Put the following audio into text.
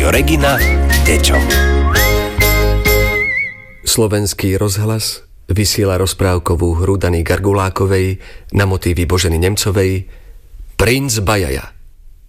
Rádio Regina, Dečo. Slovenský rozhlas vysiela rozprávkovú hru Dany Gargulákovej na motívy Boženy Nemcovej Princ Bajaja.